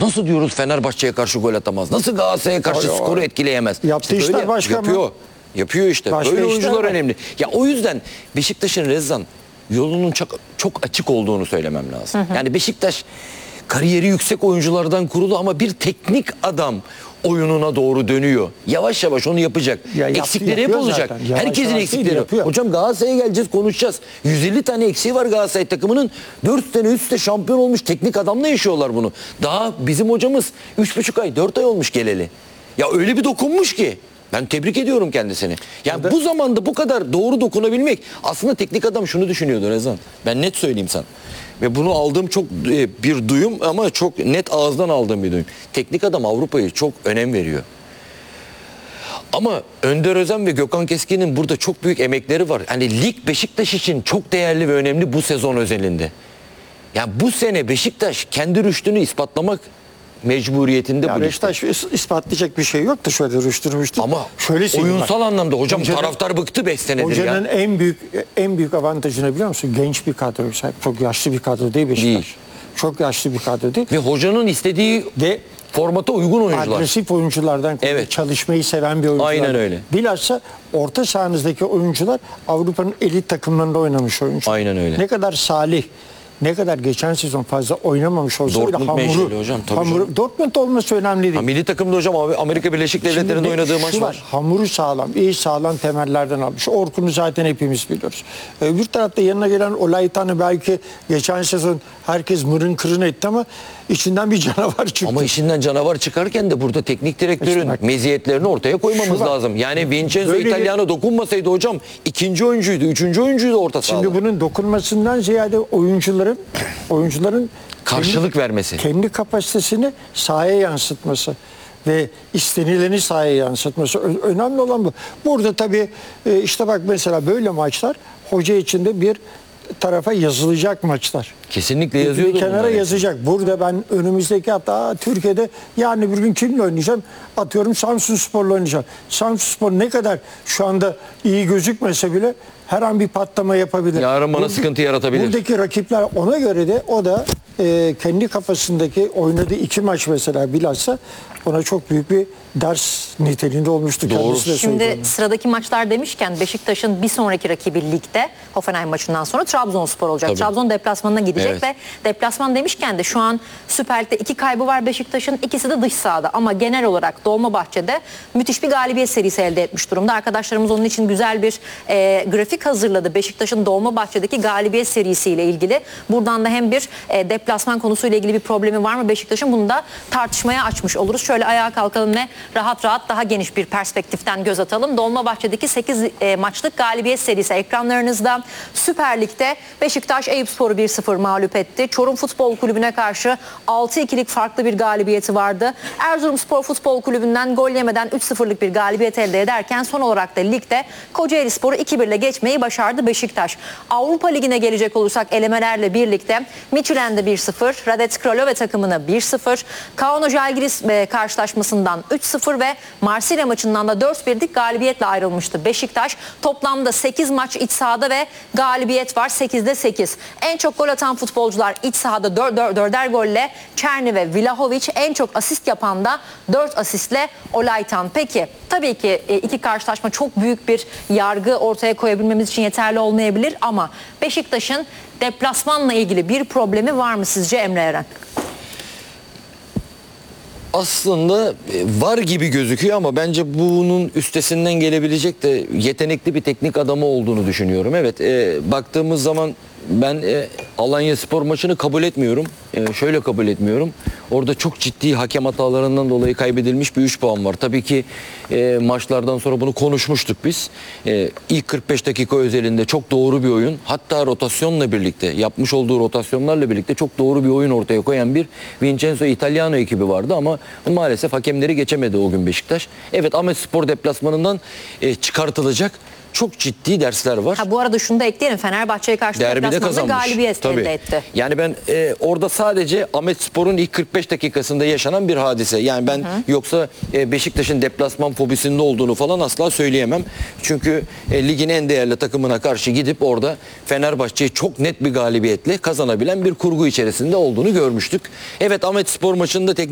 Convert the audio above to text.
Nasıl diyoruz Fenerbahçe'ye karşı gol atamaz? Nasıl Galatasaray'a karşı skoru etkileyemez? Yaptığı İşte işler başka mı? yapıyor. Yapıyor işte. Başka böyle işler oyuncular var. önemli. Ya o yüzden Beşiktaş'ın Rezzan yolunun çok açık olduğunu söylemem lazım. Yani Beşiktaş kariyeri yüksek oyunculardan kurulu ama bir teknik adam oyununa doğru dönüyor. Yavaş yavaş onu yapacak. Ya Eksikleri hep yapıyor olacak. zaten. Yavaş Herkesin yavaş eksikleri. değil, yapıyor. Hocam Galatasaray'a geleceğiz, konuşacağız. 150 tane eksiği var Galatasaray takımının. 4 sene üst üste şampiyon olmuş teknik adamla yaşıyorlar bunu. Daha bizim hocamız 3,5 ay 4 ay olmuş geleli. Ya öyle bir dokunmuş ki. Ben tebrik ediyorum kendisini. Yani bu zamanda bu kadar doğru dokunabilmek, aslında teknik adam şunu düşünüyordu Rezan. Ben net söyleyeyim sana. Ve bunu aldığım çok bir duyum ama çok net ağızdan aldığım bir duyum. Teknik adam Avrupa'yı çok önem veriyor. Ama Önder Özen ve Gökhan Keskin'in burada çok büyük emekleri var. Hani lig Beşiktaş için çok değerli ve önemli bu sezon özelinde. Yani bu sene Beşiktaş kendi rüştünü ispatlamak mecburiyetinde Ya bu ligde. Beşiktaş ispatlayacak bir şey yoktu şöyle rüştürmüştü. Ama şöyle oyunsal anlamda hocam Hocanın- taraftar bıktı 5 senedir Hocanın ya. en büyük avantajını biliyor musun? Genç bir kadro sahip. Çok yaşlı bir kadro değil Beşiktaş. Değil. Çok yaşlı bir kadro değil. Ve hocanın istediği Ve formata uygun oyuncular. agresif oyunculardan Evet. çalışmayı seven bir oyuncular. Aynen öyle. Bilhassa orta sahanızdaki oyuncular Avrupa'nın elit takımlarında oynamış oyuncular. Aynen öyle. Ne kadar Salih, ne kadar geçen sezon fazla oynamamış olsa bile Dortmund menşeli hocam, tabii canım. Dortmund olması önemli değil. Ha, milli takımda hocam abi Amerika Birleşik Devletleri'nde Şimdi oynadığı şu maç var. Hamuru sağlam, iyi sağlam temellerden almış. Orkun'u zaten hepimiz biliyoruz. Öbür tarafta yanına gelen Olaytan'ı belki geçen sezon herkes mırın kırın etti ama içinden bir canavar çıktı. Ama işinden canavar çıkarken de burada teknik direktörün İşte bak, meziyetlerini ortaya koymamız şu var. lazım. Yani Vincenzo Böyle bir- İtalyan'a dokunmasaydı hocam ikinci oyuncuydu, üçüncü oyuncuydu orta sahada. Şimdi bunun dokunmasından ziyade oyuncuların Karşılık vermesi. kendi kapasitesini sahaya yansıtması ve istenileni sahaya yansıtması önemli olan bu. Burada tabii işte bak mesela böyle maçlar hoca içinde bir tarafa yazılacak maçlar. Kesinlikle Bir yazıyordu kenara bunlar. yazacak. Burada ben önümüzdeki hafta Türkiye'de yarın bir gün kimle oynayacağım? Atıyorum Samsunspor'la oynayacağım. Samsunspor ne kadar şu anda iyi gözükmese bile her an bir patlama yapabilir. Yarın bana sıkıntı yaratabilir. Buradaki rakipler ona göre de o da kendi kafasındaki oynadığı 2 maç mesela bilhassa ona çok büyük bir ders niteliğinde olmuştu. Doğru. Kendisi de söyledi Şimdi onu. sıradaki maçlar demişken Beşiktaş'ın bir sonraki rakibi ligde Hoffenheim maçından sonra Trabzonspor olacak. Tabii. Trabzon deplasmanına gidecek Evet. ve deplasman demişken de şu an Süper Lig'de 2 kaybı var Beşiktaş'ın, ikisi de dış sahada ama genel olarak Dolmabahçe'de müthiş bir galibiyet serisi elde etmiş durumda. Arkadaşlarımız onun için güzel bir grafik hazırladı. Beşiktaş'ın Dolmabahçe'deki galibiyet serisiyle ilgili. Buradan da hem bir deplasman konusuyla ilgili bir problemi var mı Beşiktaş'ın, bunu da tartışmaya açmış oluruz. Şöyle ayağa kalkalım ve rahat rahat daha geniş bir perspektiften göz atalım. Dolmabahçe'deki 8 maçlık galibiyet serisi ekranlarınızda. Süper Lig'de Beşiktaş Eyüpspor'u 1-0 mağlup etti. Çorum Futbol Kulübü'ne karşı 6-2'lik farklı bir galibiyeti vardı. Erzurumspor Futbol Kulübü'nden gol yemeden 3-0'lık bir galibiyet elde ederken son olarak da ligde Kocaelispor'u 2-1 ile geçmeyi başardı Beşiktaş. Avrupa Ligi'ne gelecek olursak elemelerle birlikte Midtjylland'e 1-0, Radet Kralove takımına 1-0, Kauno Žalgiris karşılaşmasından 3-0 ve Marsilya maçından da 4-1'lik galibiyetle ayrılmıştı Beşiktaş. Toplamda 8 maç iç sahada ve galibiyet var 8'de 8. En çok gol atan futbolcular iç sahada 4'er golle Çerni ve Vlahovic, en çok asist yapan da 4 asistle Olaytan. Peki tabii ki iki karşılaşma çok büyük bir yargı ortaya koyabilmemiz için yeterli olmayabilir ama Beşiktaş'ın deplasmanla ilgili bir problemi var mı sizce Emre Eren? Aslında var gibi gözüküyor ama bence bunun üstesinden gelebilecek de yetenekli bir teknik adamı olduğunu düşünüyorum. Evet, baktığımız zaman ben Alanyaspor maçını kabul etmiyorum. Şöyle kabul etmiyorum. Orada çok ciddi hakem hatalarından dolayı kaybedilmiş bir 3 puan var. Tabii ki maçlardan sonra bunu konuşmuştuk biz. İlk 45 dakika özelinde çok doğru bir oyun. Hatta rotasyonla birlikte, yapmış olduğu rotasyonlarla birlikte çok doğru bir oyun ortaya koyan bir Vincenzo İtalyano ekibi vardı ama maalesef hakemleri geçemedi o gün Beşiktaş. Evet, Ahmetspor deplasmanından çıkartılacak çok ciddi dersler var. Bu arada şunu da ekleyelim. Fenerbahçe'ye karşı Derbide deplasmanda kazanmış. galibiyet Tabii. elde etti. Yani ben orada sadece Ahmetspor'un ilk 45 dakikasında yaşanan bir hadise. Yani ben yoksa Beşiktaş'ın deplasman fobisinde olduğunu falan asla söyleyemem. Çünkü ligin en değerli takımına karşı gidip orada Fenerbahçe'yi çok net bir galibiyetle kazanabilen bir kurgu içerisinde olduğunu görmüştük. Evet, Ahmetspor maçında teknik